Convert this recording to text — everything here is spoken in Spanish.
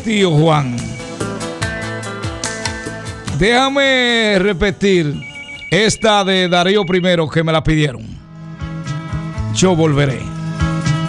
tío Juan. Déjame repetir esta de Darío I que me la pidieron. Yo volveré.